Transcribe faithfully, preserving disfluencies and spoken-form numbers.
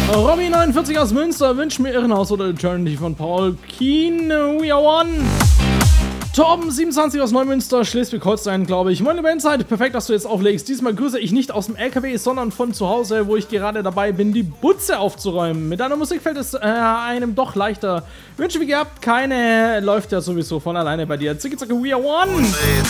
Robbie neunundvierzig aus Münster, wünscht mir Irrenhaus oder Eternity von Paul Keen, We Are One. Torben siebenundzwanzig aus Neumünster, Schleswig-Holstein, glaube ich. Moin, Bandzeit, perfekt, dass du jetzt auflegst. Diesmal grüße ich nicht aus dem L K W, sondern von zu Hause, wo ich gerade dabei bin, die Butze aufzuräumen. Mit deiner Musik fällt es äh, einem doch leichter. Wünsche wie gehabt, keine läuft ja sowieso von alleine bei dir. Zicki zacki, we are one.